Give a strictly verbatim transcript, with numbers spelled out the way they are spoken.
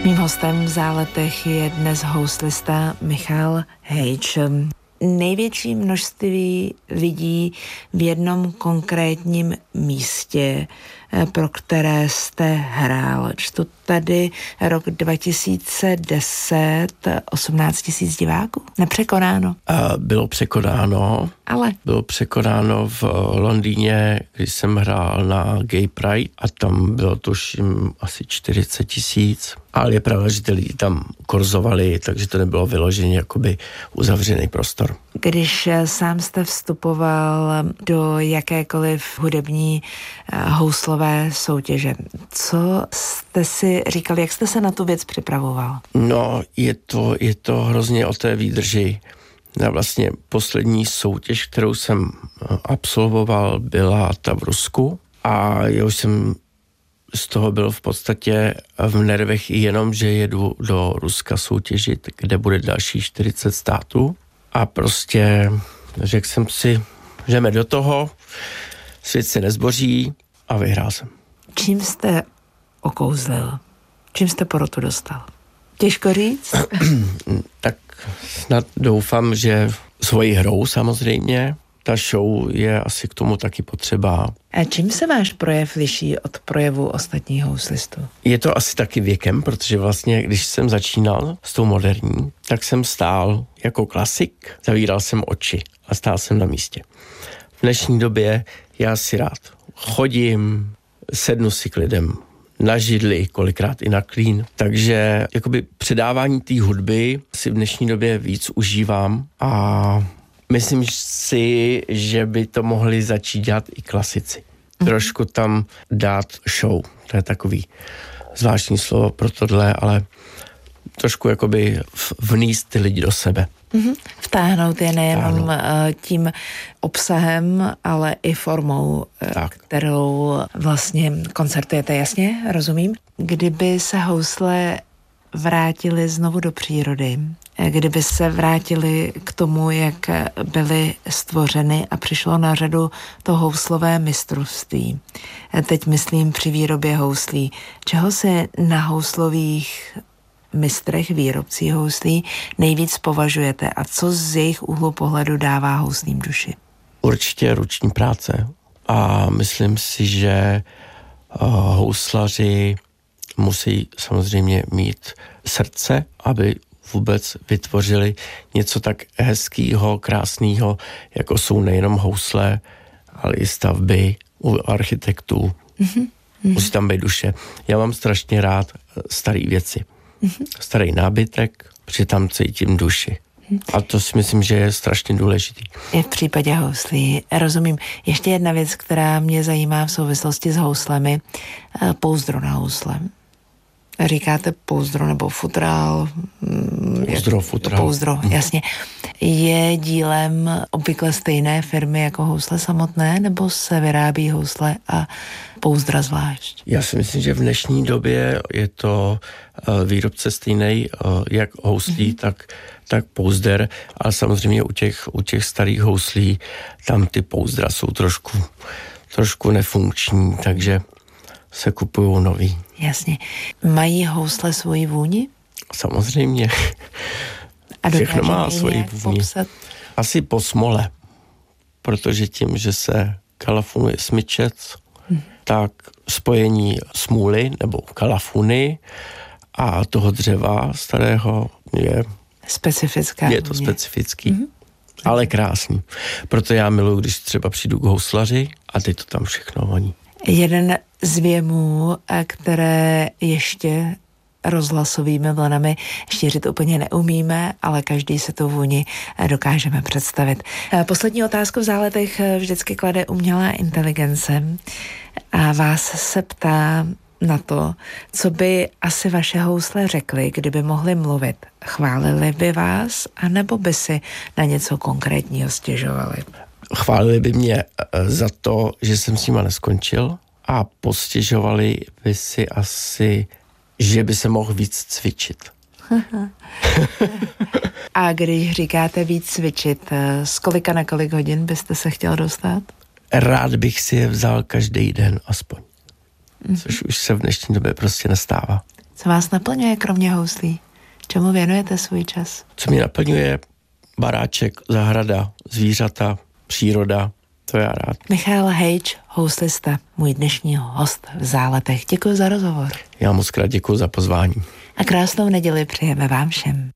Mým hostem v Záletech je dnes houslista Michal Hejč. Největší množství lidí v jednom konkrétním místě, pro které jste hrál. Čtu tady rok dva tisíce deset, osmnáct tisíc diváků. Nepřekonáno. A bylo překonáno. Ale? Bylo překonáno v Londýně, když jsem hrál na Gay Pride a tam bylo tuším asi čtyřicet tisíc. Ale je pravda, že ty lidi tam korzovali, takže to nebylo vyloženě jakoby uzavřený prostor. Když sám jste vstupoval do jakékoliv hudební houslové soutěže, co jste si říkal, jak jste se na tu věc připravoval? No, je to, je to hrozně o té výdrži. Na vlastně poslední soutěž, kterou jsem absolvoval, byla ta v Rusku a já už jsem z toho byl v podstatě v nervech i jenom, že jedu do Ruska soutěžit, kde bude další čtyřicet států a prostě řekl jsem si, že jdeme do toho, svět se nezboří a vyhrál jsem. Čím jste okouzlil? Čím jste porotu dostal? Těžko říct? Tak snad doufám, že svojí hrou samozřejmě. Ta show je asi k tomu taky potřeba. A čím se váš projev liší od projevu ostatních houslistů? Je to asi taky věkem, protože vlastně, když jsem začínal s tou moderní, tak jsem stál jako klasik, zavíral jsem oči a stál jsem na místě. V dnešní době já si rád chodím, sednu si k lidem na židli, kolikrát i na klín. Takže jakoby předávání té hudby si v dnešní době víc užívám a myslím si, že by to mohli začít dělat i klasici. Mm-hmm. Trošku tam dát show. To je takový zvláštní slovo pro tohle, ale trošku jakoby vnést ty lidi do sebe. Mm-hmm. Vtáhnout je nejenom Vtáhnout. tím obsahem, ale i formou, tak. kterou vlastně koncertujete. Jasně, rozumím. Kdyby se housle vrátili znovu do přírody, kdyby se vrátili k tomu, jak byly stvořeny a přišlo na řadu to houslové mistrovství. Teď myslím při výrobě houslí. Čeho se na houslových mistrech, výrobcí houslí nejvíc považujete a co z jejich úhlu pohledu dává houslím duši? Určitě ruční práce a myslím si, že houslaři musí samozřejmě mít srdce, aby vůbec vytvořili něco tak hezkýho, krásného, jako jsou nejenom housle, ale i stavby u architektů. Mm-hmm. Musí tam být duše. Já mám strašně rád staré věci. Mm-hmm. Starý nábytek, protože tam cítím duši. A to si myslím, že je strašně důležitý. I v případě houslí. Rozumím. Ještě jedna věc, která mě zajímá v souvislosti s houslemi. Pouzdro na houslem. Říkáte pouzdro nebo futrál? Pouzdro, futrál. Pouzdro, jasně. Je dílem obvykle stejné firmy jako housle samotné, nebo se vyrábí housle a pouzdra zvlášť? Já si myslím, že v dnešní době je to výrobce stejný jak houslí, mm-hmm. tak, tak pouzder, ale samozřejmě u těch, u těch starých houslí tam ty pouzdra jsou trošku, trošku nefunkční, takže se kupujou nový. Jasně. Mají housle svoji vůni? Samozřejmě. A všechno má svoji vůni. Popsat? Asi po smole. Protože tím, že se kalafunuje smyčec, hmm. tak spojení smůly nebo kalafuny a toho dřeva starého je specifická. Je to vůně. specifický. Hmm. Ale krásný. Proto já miluji, když třeba přijdu k houslaři a ty to tam všechno voní. Jeden z věmů, které ještě rozhlasovými vlnami šířit úplně neumíme, ale každý se tu vůni dokážeme představit. Poslední otázku v Záletech vždycky klade umělá inteligence a vás se ptá na to, co by asi vaše housle řekly, kdyby mohly mluvit. Chválili by vás, anebo by si na něco konkrétního stěžovali? Chválili by mě za to, že jsem s nima neskončil a postěžovali by si asi, že by se mohl víc cvičit. A když říkáte víc cvičit, z kolika na kolik hodin byste se chtěl dostat? Rád bych si je vzal každý den aspoň. Mm-hmm. Což už se v dnešní době prostě nestává. Co vás naplňuje kromě houslí? Čemu věnujete svůj čas? Co mě naplňuje? Baráček, zahrada, zvířata, příroda, to já rád. Michal Hejč, houslista, můj dnešní host v Záletech. Děkuji za rozhovor. Já moc krát děkuji za pozvání. A krásnou neděli přejeme vám všem.